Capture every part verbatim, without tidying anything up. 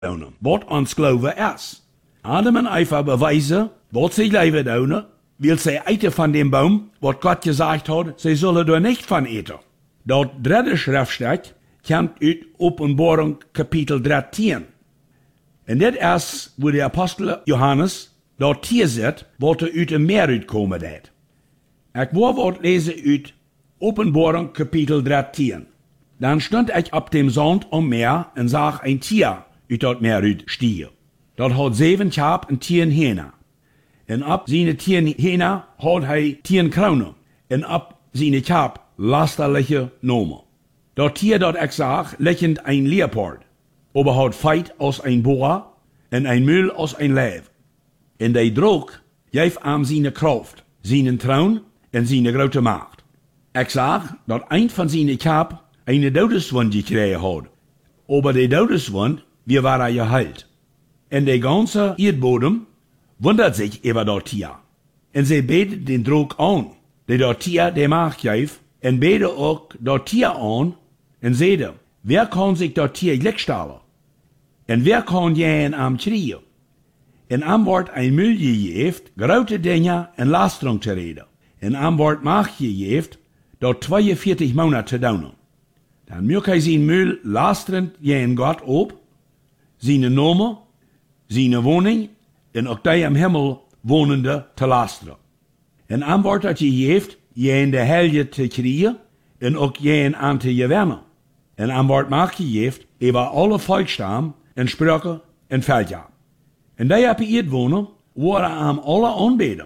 doen, wat ons geloven is. Adam en Eva bewijzen wat zij leven doen, wil zij eten van dem Baum, wat God gezegd had, zij zullen er niet van eten. Dat derde schriftstück komt uit Openbaring kapitel dertien. En dit is waar de apostel Johannes dat hier zit, wat er uit de meer uitkomen deed. Ik wil wat lezen uit Openbaring kapitel dertien. Dan stond ik op dem Zand am Meer en zag een tier uit dat meer uitstiegen. Dat had zeven kap en tien henen. En op zijn tien henen had hij tien kronen. En op zijn kap lasterlijke nomen. Dat tier dat ik zag, liggend een leopard. Aber had feit als een boa en een mul als een leeuw. En die droog geef aan zijn kracht, zijn troon en zijn grote macht. Ik zag dat een van zijn kap een dodeswond gekregen had. Aber die dodeswond, wie war er geheilt. En de ganze Erdbodem wundert sich über dat tier. En zij beten den droog aan, die dat tier de macht geeft, en beten ook dat tier aan, en zeiden, wer kan zich dat tier gelijk stellen? En wer kan jij am schreeuwen? En am wordt een mul gegeven, grote dingen en lastering te reden. En am wordt macht gegeven, dat tweeënveertig maanden te doen. Dan moet hij zijn mul lasterend je God op, zijn nomen, zijn woning, en ook die am Himmel wonende te lasteren. En am wordt dat gegeven, je in de helje te krijgen, en ook je aan te gewinnen. En am wordt macht gegeven, over alle volkstammen, en spraken en veldjaar. En die op het wonen, worden am alle aanbeden.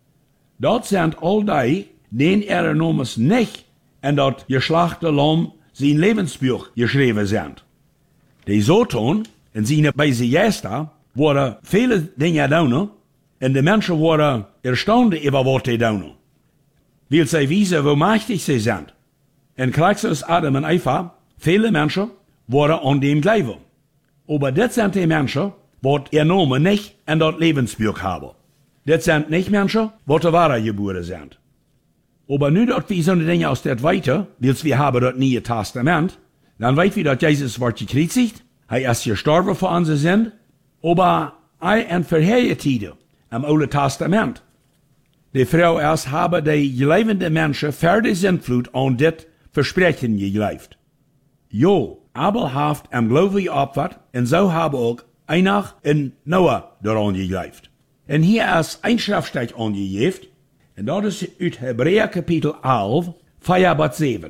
Dat zijn al die, die er nomens niet en dat geslachte lam zijn levensbuch geschreven zijn. Die zoton en zijn bij zijn gesta worden vele dingen doen en de mensen worden erstaunt over wat die doen. Wil zij wijzen hoe machtig zij zijn. En krijgt zoals Adam en Eva, vele mensen worden aan dem geloven. Aber dit zijn die mensen wat er nomen niet en dat levensbuch hebben. Dit zijn niet mensen wat de ware geboren zijn. Aber nu dat we zo'n dingen als dat weten, wils we hebben dat Nieuwe Testament, dan weten we dat Jezus wordt gekreuzigd, hij is gestorven voor onze zin, aber hij en verheerlijke tijden im Oude Testament. De vrouw is hebben de gelevende mensen verder zinvloed aan dit versprechen geleefd. Jo, Abel heeft am geloven geopfert en zo hebben ook Enoch en Noah daaraan geleefd. En hier is een schriftstück aangegeven, en dat is uit Hebräer kapitel elf, vier tot zeven.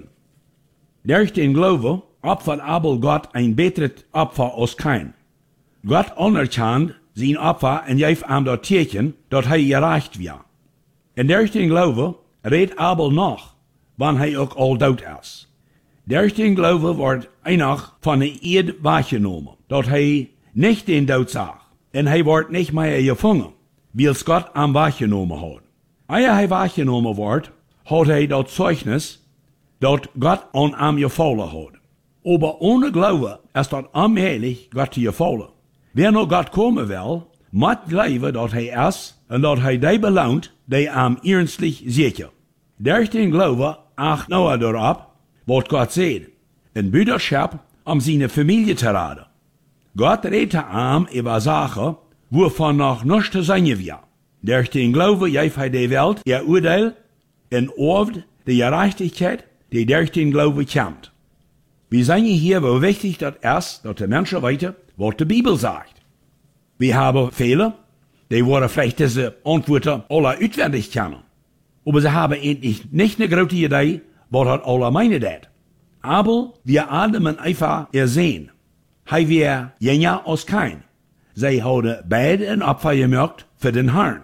Durch den Glauben opfert Abel Gott ein beteres Opfer als Kain. Gott anerkennt zijn Opfer en geeft hem dat teken dat hij gerecht werd. En durch den Glauben redt Abel nog, wanneer hij ook al dood is. Durch den Glauben wordt Enoch van de eerd wahrgenomen, dat hij niet den dood zag. En hij wordt niet meer gevangen, wils Gott hem wahrgenomen had. Eer hij wahrgenomen wordt, had hij dat zeugnis, dat God aan hem gevallen had. Aber ohne Glauben is dat onmogelijk God te gevallen. Wer nog God komen wil, moet geloven dat hij is, en dat hij die beloont, die hem ernstlich zeker. Durch den Glauben acht Noah erop, wat God zegt, een broederschap om zijn familie te redden. God redde hem über Sachen, waarvan nog niets te zeggen was. Durch den Glauben geeft hij de Welt ihr Urteil en orft de gerechtigheid die durch den Glauben komt. Wir zijn hier, wo wichtig dat is, dat de mensen weten wat de Bibel zegt. Wir haben viele, die worden vielleicht diese Antworten alle uitwendig kennen. Aber sie haben endlich nicht eine große Idee, was hat alle meinen dat. Abel, wir Adam und Eva ersehen. Hij weer jenger als Kain. Zij hadden beide een Opfer gemaakt für den Herrn.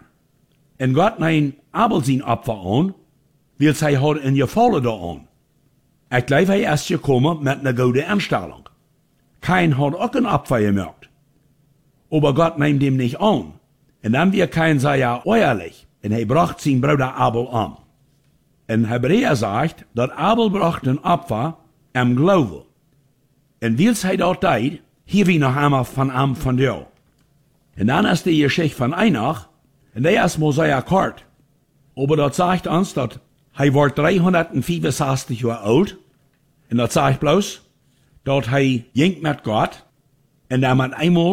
En Gott neemt Abel zijn Opfer aan, wil zij hadden een gevallen daaraan. Ik geloof hij is gekomen met een goede instelling. Kain had ook een Opfer gemaakt. Aber Gott neemt hem niet aan. En dan weer Kain zei ja eerlijk. En hij bracht zijn broeder Abel om. En Hebräer zegt dat Abel bracht een Opfer am Glauben. En wils hij dat deed, hier wie nog einmal van hem van jou. En dan is de Geschichte van Enoch, en die is maar zeer kort. Aber dat zegt ons dat hij wordt driehonderdvijfenzestig jaar oud. En dat zegt bloos, dat hij ging met God En da man einmal